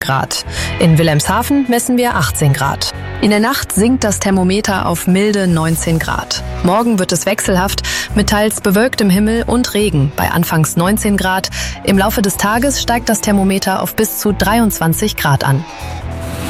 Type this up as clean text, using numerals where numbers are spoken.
Grad. In Wilhelmshaven messen wir 18 Grad. In der Nacht sinkt das Thermometer auf milde 19 Grad. Morgen wird es wechselhaft mit teils bewölktem Himmel und Regen bei anfangs 19 Grad. Im Laufe des Tages steigt das Thermometer auf bis zu 23 Grad an.